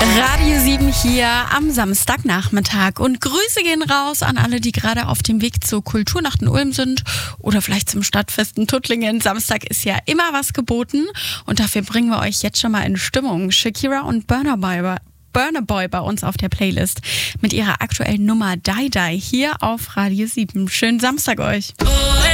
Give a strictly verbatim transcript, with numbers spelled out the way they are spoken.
Radio sieben hier am Samstagnachmittag und Grüße gehen raus an alle, die gerade auf dem Weg zur Kulturnacht in Ulm sind oder vielleicht zum Stadtfest in Tuttlingen. Samstag ist ja immer was geboten und dafür bringen wir euch jetzt schon mal in Stimmung. Shakira und Burna Boy, Burna Boy bei uns auf der Playlist mit ihrer aktuellen Nummer Die Die hier auf Radio sieben. Schönen Samstag euch.